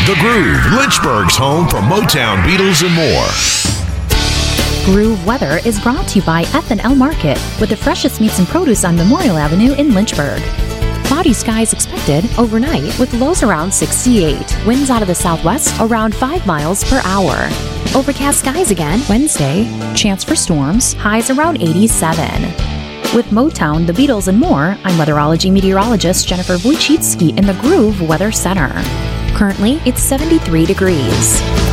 The Groove, Lynchburg's home for Motown, Beatles, and more. Groove Weather is brought to you by F&L Market, with the freshest meats and produce on Memorial Avenue in Lynchburg. Cloudy skies expected overnight with lows around 68. Winds out of the southwest around 5 miles per hour. Overcast skies again Wednesday. Chance for storms. Highs around 87. With Motown, the Beatles, and more, I'm weatherology meteorologist Jennifer Wojcicki in the Groove Weather Center. Currently, it's 73 degrees.